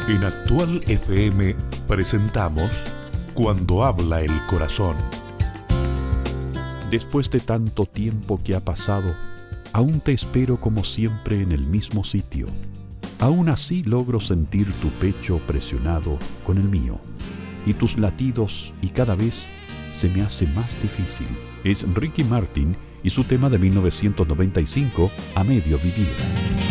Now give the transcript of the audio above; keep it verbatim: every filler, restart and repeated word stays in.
En Actual F M presentamos Cuando habla el corazón. Después de tanto tiempo que ha pasado, aún te espero como siempre en el mismo sitio. Aún así logro sentir tu pecho presionado con el mío y tus latidos, y cada vez se me hace más difícil. Es Ricky Martin y su tema de mil novecientos noventa y cinco, A Medio Vivir.